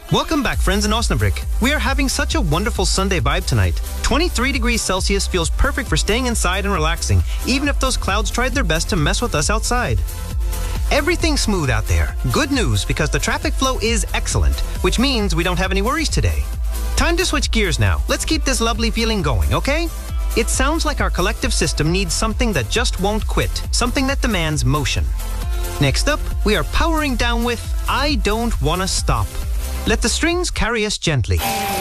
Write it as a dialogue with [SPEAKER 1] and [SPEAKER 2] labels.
[SPEAKER 1] Welcome back, friends in Osnabrück. We are having such a wonderful Sunday vibe tonight. 23 degrees Celsius feels perfect for staying inside and relaxing, even if those clouds tried their best to mess with us outside. Everything's smooth out there. Good news, because the traffic flow is excellent, which means we don't have any worries today. Time to switch gears now. Let's keep this lovely feeling going, okay? It sounds like our collective system needs something that just won't quit, something that demands motion. Next up, we are powering down with I Don't Wanna Stop. Let the strings carry us gently.